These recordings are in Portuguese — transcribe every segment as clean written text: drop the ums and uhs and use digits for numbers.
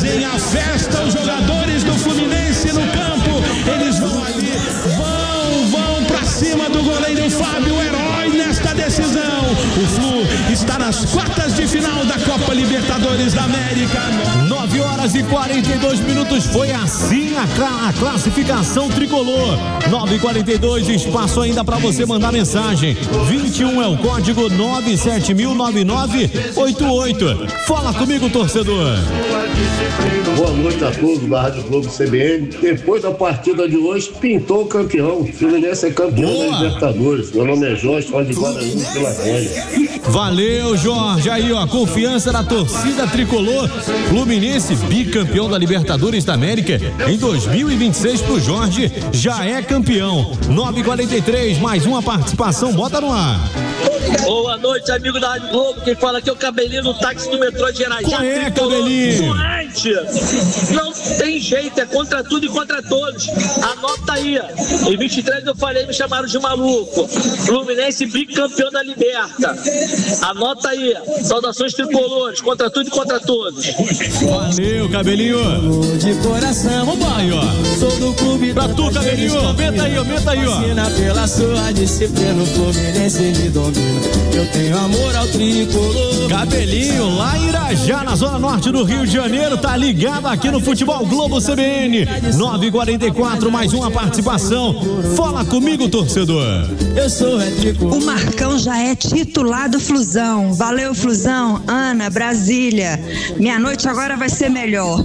fazem a festa, os jogadores do Fluminense no campo, eles vão ali, vão pra cima do goleiro Fábio, herói nesta decisão. O Flu está nas quartas de final da Copa Libertadores da América. 9h42, foi assim a classificação tricolor. 9h42, espaço ainda para você mandar mensagem. 21 é o código 970009988. Fala comigo, torcedor. Boa noite a todos da Rádio Globo CBN. Depois da partida de hoje, pintou o campeão. O Fluminense é campeão da Libertadores. Meu nome é Jorge, falo de Guarani, Vila Velha. Valeu, Jorge. Aí, ó, confiança na torcida tricolor. Fluminense, bicampeão da Libertadores da América. Em 2026 pro Jorge, já é campeão. 9h43, mais uma participação, bota no ar. Boa noite, amigo da Rádio Globo. Quem fala aqui é o Cabelinho no táxi do metrô de Irajá. Qual é, Cabelinho? Não tem jeito, é contra tudo e contra todos. Anota aí. Em 23 eu falei, me chamaram de maluco. Fluminense bicampeão da Liberta. Anota aí. Saudações tricolores, contra tudo e contra todos. Valeu, Cabelinho. De coração, vai, ó. Sou do clube pra tu, Cabelinho. Aumenta aí, ó. Pela sua disciplina, o Fluminense me domina. Eu tenho amor ao tricolor. Cabelinho, lá em Irajá, na zona norte do Rio de Janeiro, tá ligado aqui no Futebol Globo CBN. 9h44, mais uma participação. Fala comigo, torcedor. Eu sou tricolor. O Marcão já é titular do Flusão. Valeu, Flusão. Ana, Brasília. Minha noite agora vai ser melhor.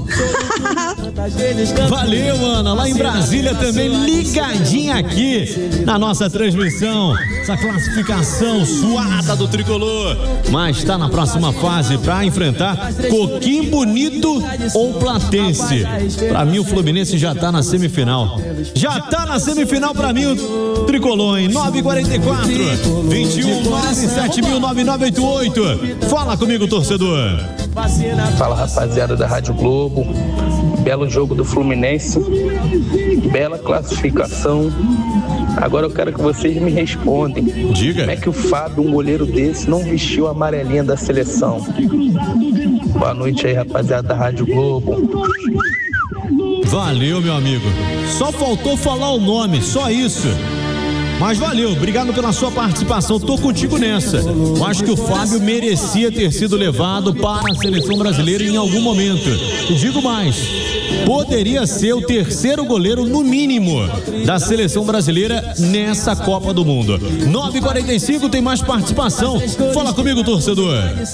Valeu, Ana. Lá em Brasília também, ligadinha aqui na nossa transmissão. Essa classificação suada do tricolor. Mas tá na próxima fase para enfrentar Coquim Bonito ou Platense. Pra mim, o Fluminense já tá na semifinal. Já tá na semifinal pra mim, o tricolor, em 9h44. 21 970009988. Fala comigo, torcedor. Fala, rapaziada da Rádio Globo. Belo jogo do Fluminense, bela classificação. Agora eu quero que vocês me respondem. Diga. Como é que o Fábio, um goleiro desse, não vestiu a amarelinha da seleção? Boa noite aí, rapaziada da Rádio Globo. Valeu, meu amigo. Só faltou falar o nome, só isso. Mas valeu, obrigado pela sua participação, tô contigo nessa. Eu acho que o Fábio merecia ter sido levado para a seleção brasileira em algum momento. E digo mais, poderia ser o terceiro goleiro, no mínimo, da seleção brasileira nessa Copa do Mundo. 9h45, tem mais participação. Fala comigo, torcedor.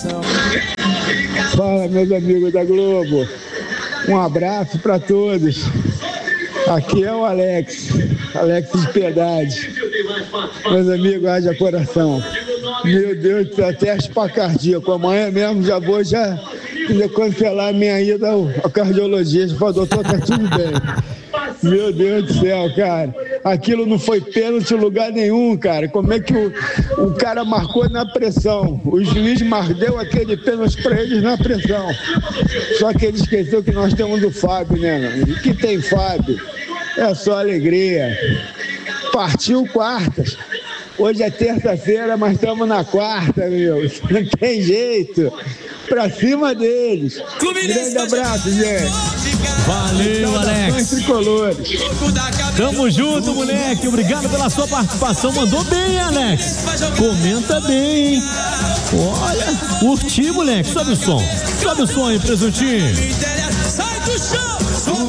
Fala, meus amigos da Globo. Um abraço para todos. Aqui é o Alex de Piedade. Meus amigos, haja coração. Meu Deus, até aspa cardíaco. Amanhã mesmo já vou cancelar a minha ida ao cardiologista. Falou, doutor, tá tudo bem. Meu Deus do céu, cara. Aquilo não foi pênalti em lugar nenhum, cara. Como é que o cara marcou na pressão? O juiz deu aquele pênalti pra eles na pressão. Só que ele esqueceu que nós temos o Fábio, né, mano? E que tem Fábio. É só alegria. Partiu quartas. Hoje é terça-feira, mas estamos na quarta, meu. Não tem jeito. Pra cima deles. Grande abraço, gente. Valeu, Alex. Tricolores. Tamo junto, moleque. Obrigado pela sua participação. Mandou bem, Alex. Comenta bem, hein? Olha, curti, moleque. Sobe o som. Sobe o som aí, presuntinho. Sai do chão.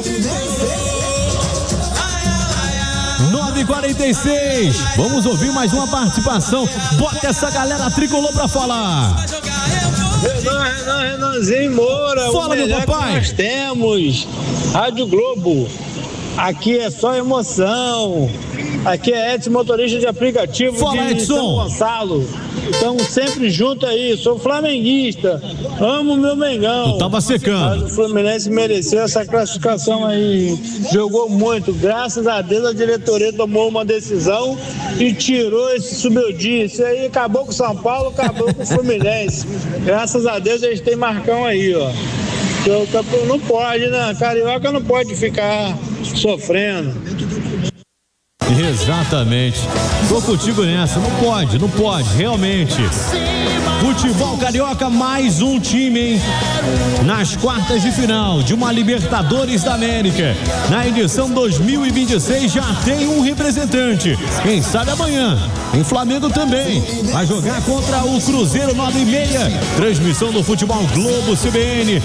9h46. Vamos ouvir mais uma participação. Bota essa galera tricolor pra falar. Renanzinho Moura. Fala, meu papai. Nós temos Rádio Globo. Aqui é só emoção. Aqui é Edson, motorista de aplicativo. Fala, de Edson. São Gonçalo. Estamos sempre juntos aí. Sou flamenguista. Amo meu Mengão. Tu tava secando. Mas o Fluminense mereceu essa classificação aí. Jogou muito. Graças a Deus a diretoria tomou uma decisão e tirou esse subildinho. Isso aí acabou com o São Paulo, acabou com o Fluminense. Graças a Deus eles têm Marcão aí, ó. Não pode, né? Carioca não pode ficar sofrendo. Exatamente. Tô contigo nessa. Não pode, realmente. Futebol carioca, mais um time, hein? Nas quartas de final de uma Libertadores da América. Na edição 2026 já tem um representante. Quem sabe amanhã tem Flamengo também. Vai jogar contra o Cruzeiro, 9h30. Transmissão do Futebol Globo CBN,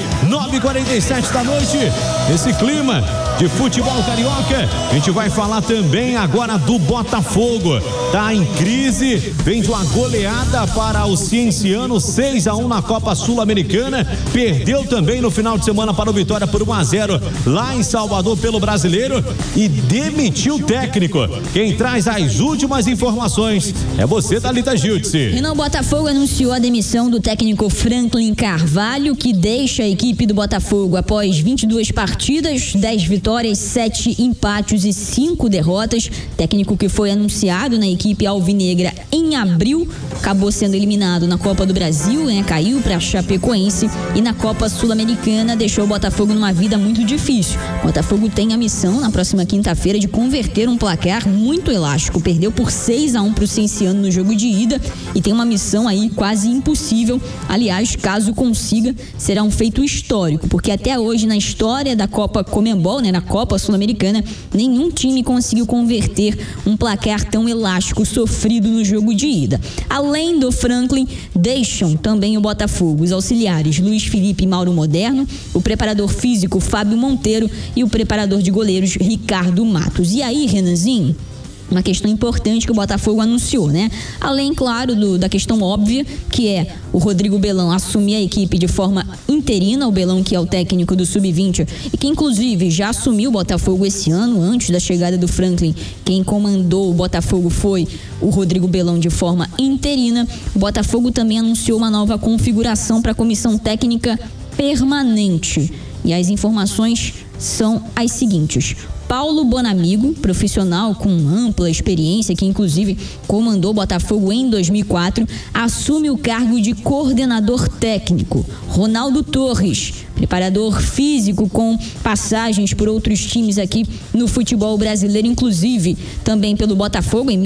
9h47 da noite. Esse clima de futebol carioca. A gente vai falar também agora do Botafogo. Tá em crise, vem de uma goleada para o Cienciano, 6-1 na Copa Sul-Americana. Perdeu também no final de semana para o Vitória por 1-0 lá em Salvador pelo Brasileiro e demitiu o técnico. Quem traz as últimas informações é você, Thalita Giltze. O Botafogo anunciou a demissão do técnico Franklin Carvalho, que deixa a equipe do Botafogo após 22 partidas, 10 vitórias, 7 empates e 5 derrotas. Técnico que foi anunciado na equipe alvinegra em abril, acabou sendo eliminado na Copa do Brasil, caiu para a Chapecoense, e na Copa Sul-Americana deixou o Botafogo numa vida muito difícil. O Botafogo tem a missão na próxima quinta-feira de converter um placar muito elástico. Perdeu por 6-1 para o Cienciano no jogo de ida e tem uma missão aí quase impossível. Aliás, caso consiga, será um feito histórico, porque até hoje na história da Copa Conmebol, na Copa Sul-Americana, nenhum time conseguiu converter um placar tão elástico sofrido no jogo de ida. Além do Franklin, deixam também o Botafogo os auxiliares Luiz Felipe e Mauro Moderno, o preparador físico Fábio Monteiro e o preparador de goleiros Ricardo Matos. E aí, Renanzinho, uma questão importante que o Botafogo anunciou, Além, claro, da questão óbvia, que é o Rodrigo Belão assumir a equipe de forma interina, o Belão que é o técnico do Sub-20 e que inclusive já assumiu o Botafogo esse ano, antes da chegada do Franklin. Quem comandou o Botafogo foi o Rodrigo Belão de forma interina. O Botafogo também anunciou uma nova configuração para a comissão técnica permanente. E as informações são as seguintes: Paulo Bonamigo, profissional com ampla experiência, que inclusive comandou o Botafogo em 2004, assume o cargo de coordenador técnico. Ronaldo Torres, preparador físico com passagens por outros times aqui no futebol brasileiro, inclusive também pelo Botafogo em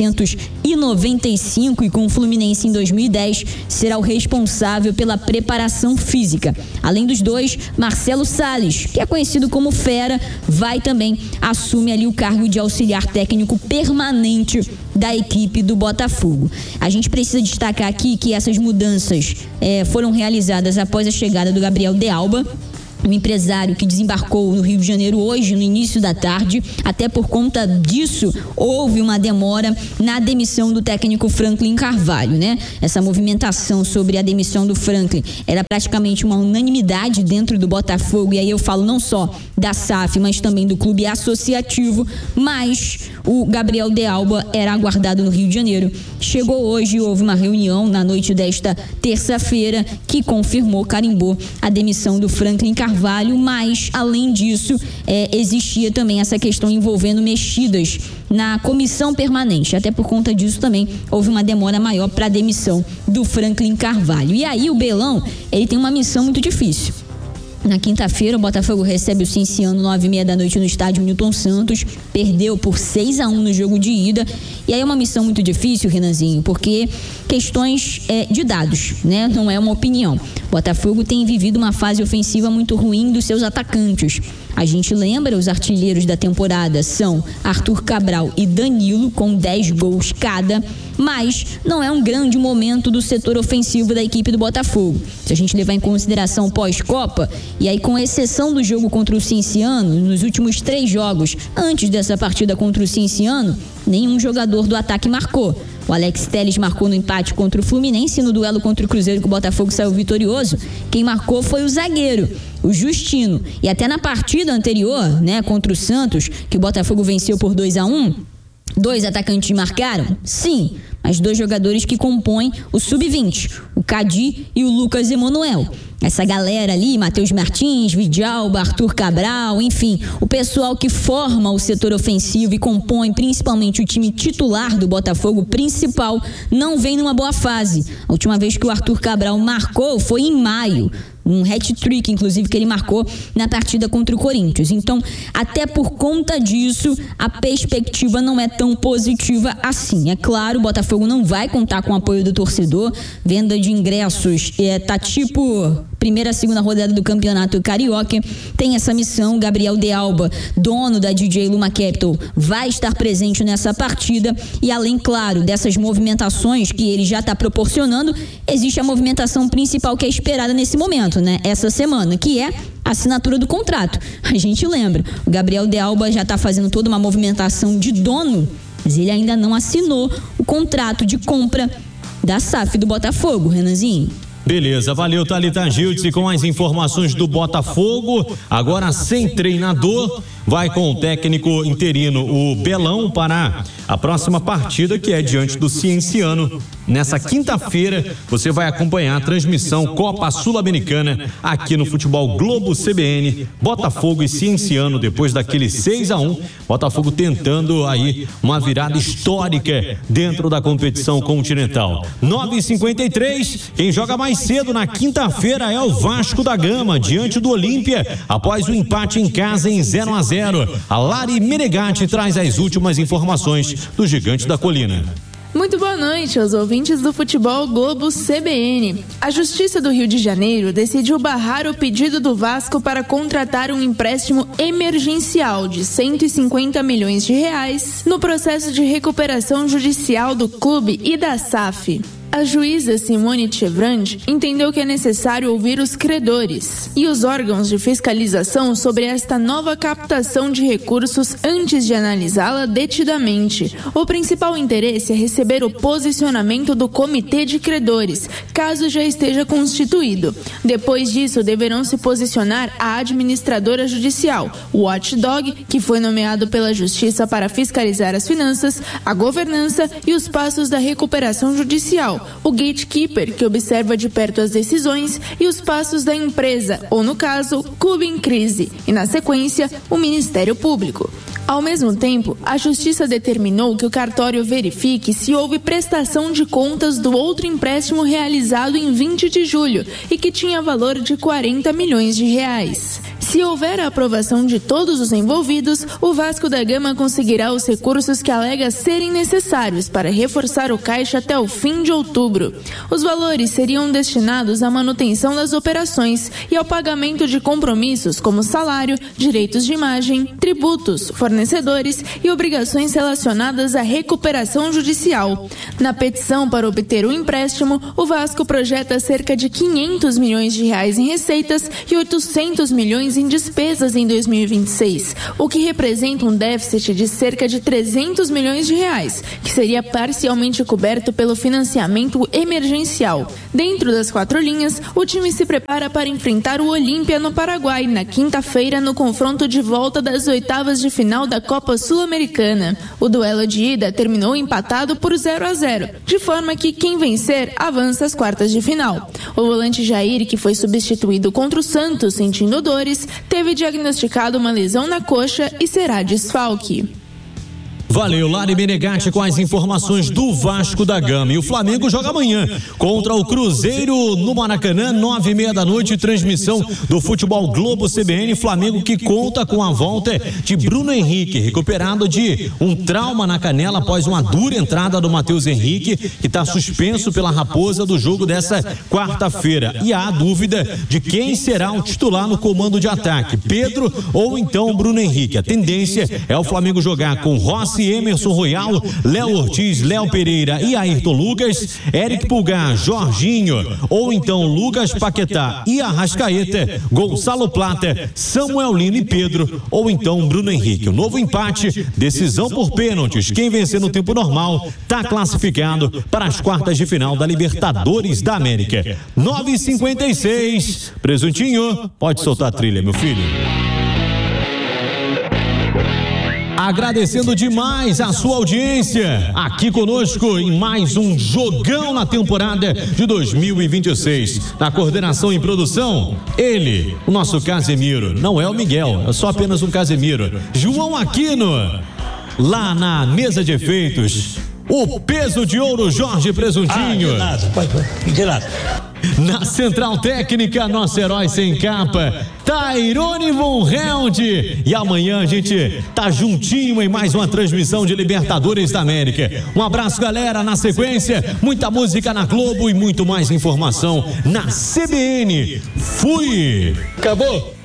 1995 e com o Fluminense em 2010, será o responsável pela preparação física. Além dos dois, Marcelo Salles, que é conhecido como Fera, vai também assume ali o cargo de auxiliar técnico permanente da equipe do Botafogo. A gente precisa destacar aqui que essas mudanças foram realizadas após a chegada do Gabriel de Alba, um empresário que desembarcou no Rio de Janeiro hoje, no início da tarde. Até por conta disso, houve uma demora na demissão do técnico Franklin Carvalho, Essa movimentação sobre a demissão do Franklin era praticamente uma unanimidade dentro do Botafogo, e aí eu falo não só da SAF, mas também do clube associativo, mas o Gabriel de Alba era aguardado no Rio de Janeiro. Chegou hoje, houve uma reunião na noite desta terça-feira que confirmou, carimbou a demissão do Franklin Carvalho, mas além disso existia também essa questão envolvendo mexidas na comissão permanente. Até por conta disso também houve uma demora maior para a demissão do Franklin Carvalho. E aí o Belão, ele tem uma missão muito difícil. Na quinta-feira, o Botafogo recebe o Cienciano 9h30 da noite no estádio Newton Santos. Perdeu por 6-1 no jogo de ida. E aí é uma missão muito difícil, Renanzinho, porque questões de dados, não é uma opinião. O Botafogo tem vivido uma fase ofensiva muito ruim dos seus atacantes. A gente lembra, os artilheiros da temporada são Arthur Cabral e Danilo, com 10 gols cada, mas não é um grande momento do setor ofensivo da equipe do Botafogo. Se a gente levar em consideração o pós-Copa, e aí com exceção do jogo contra o Cienciano, nos últimos 3 jogos antes dessa partida contra o Cienciano, nenhum jogador do ataque marcou. O Alex Telles marcou no empate contra o Fluminense, e no duelo contra o Cruzeiro que o Botafogo saiu vitorioso, quem marcou foi o zagueiro, o Justino. E até na partida anterior, contra o Santos, que o Botafogo venceu por 2-1, 2 atacantes marcaram? Sim, mas 2 jogadores que compõem o Sub-20, o Cadi e o Lucas Emanuel. Essa galera ali, Matheus Martins, Vidalba, Arthur Cabral, enfim, o pessoal que forma o setor ofensivo e compõe principalmente o time titular do Botafogo principal, não vem numa boa fase. A última vez que o Arthur Cabral marcou foi em maio, um hat-trick, inclusive, que ele marcou na partida contra o Corinthians. Então, até por conta disso, a perspectiva não é tão positiva assim. É claro, o Botafogo não vai contar com o apoio do torcedor. Venda de ingressos tá tipo primeira, segunda rodada do Campeonato Carioca. Tem essa missão. Gabriel de Alba, dono da DJ Luma Capital, vai estar presente nessa partida. E além, claro, dessas movimentações que ele já está proporcionando, existe a movimentação principal que é esperada nesse momento, né? Essa semana, que é a assinatura do contrato. A gente lembra, o Gabriel de Alba já está fazendo toda uma movimentação de dono, mas ele ainda não assinou o contrato de compra da SAF do Botafogo, Renanzinho. Beleza, valeu, Thalita Gildes, com as informações do Botafogo. Agora sem treinador, vai com o técnico interino, o Belão, para a próxima partida, que é diante do Cienciano. Nessa quinta-feira, você vai acompanhar a transmissão Copa Sul-Americana aqui no Futebol Globo CBN, Botafogo e Cienciano, depois daquele 6-1, Botafogo tentando aí uma virada histórica dentro da competição continental. 9h53, quem joga mais cedo na quinta-feira é o Vasco da Gama, diante do Olímpia, após o empate em casa em 0-0. A Lari Menegatti traz as últimas informações do Gigante da Colina. Muito boa noite aos ouvintes do Futebol Globo CBN. A Justiça do Rio de Janeiro decidiu barrar o pedido do Vasco para contratar um empréstimo emergencial de 150 milhões de reais no processo de recuperação judicial do clube e da SAF. A juíza Simone Chevrand entendeu que é necessário ouvir os credores e os órgãos de fiscalização sobre esta nova captação de recursos antes de analisá-la detidamente. O principal interesse é receber o posicionamento do Comitê de Credores, caso já esteja constituído. Depois disso, deverão se posicionar a administradora judicial, o Watchdog, que foi nomeado pela Justiça para fiscalizar as finanças, a governança e os passos da recuperação judicial, o gatekeeper, que observa de perto as decisões e os passos da empresa, ou no caso, clube em crise, e na sequência, o Ministério Público. Ao mesmo tempo, a Justiça determinou que o cartório verifique se houve prestação de contas do outro empréstimo realizado em 20 de julho e que tinha valor de 40 milhões de reais. Se houver a aprovação de todos os envolvidos, o Vasco da Gama conseguirá os recursos que alega serem necessários para reforçar o caixa até o fim de outubro. Os valores seriam destinados à manutenção das operações e ao pagamento de compromissos como salário, direitos de imagem, tributos, fornecedores e obrigações relacionadas à recuperação judicial. Na petição para obter o empréstimo, o Vasco projeta cerca de 500 milhões de reais em receitas e 800 milhões em despesas em 2026, o que representa um déficit de cerca de 300 milhões de reais, que seria parcialmente coberto pelo financiamento emergencial. Dentro das 4 linhas, o time se prepara para enfrentar o Olímpia no Paraguai na quinta-feira no confronto de volta das oitavas de final da Copa Sul-Americana. O duelo de ida terminou empatado por 0-0, de forma que quem vencer avança às quartas de final. O volante Jair, que foi substituído contra o Santos sentindo dores, teve diagnosticado uma lesão na coxa e será desfalque. Valeu, Lari Menegatti com as informações do Vasco da Gama. E o Flamengo joga amanhã contra o Cruzeiro no Maracanã, 9h30 da noite, transmissão do Futebol Globo CBN. Flamengo que conta com a volta de Bruno Henrique, recuperado de um trauma na canela após uma dura entrada do Matheus Henrique, que está suspenso pela Raposa do jogo dessa quarta-feira. E há a dúvida de quem será o titular no comando de ataque, Pedro ou então Bruno Henrique. A tendência é o Flamengo jogar com Rossi, Emerson Royal, Léo Ortiz, Léo Pereira e Ayrton Lucas, Eric Pulgar, Jorginho, ou então Lucas Paquetá e Arrascaeta, Gonçalo Plata, Samuel Lino e Pedro, ou então Bruno Henrique. O novo empate, decisão por pênaltis. Quem vencer no tempo normal está classificado para as quartas de final da Libertadores da América. 9h56, Presuntinho, pode soltar a trilha, meu filho. Agradecendo demais a sua audiência aqui conosco em mais um jogão na temporada de 2026. Na coordenação e produção, ele, o nosso Casemiro. Não é o Miguel, é só apenas um Casemiro. João Aquino, lá na mesa de efeitos, o peso de ouro Jorge Presuntinho. De nada. Na central técnica, nosso herói sem capa, Tairone Von Held. E amanhã a gente tá juntinho em mais uma transmissão de Libertadores da América. Um abraço, galera. Na sequência, muita música na Globo e muito mais informação na CBN. Fui! Acabou?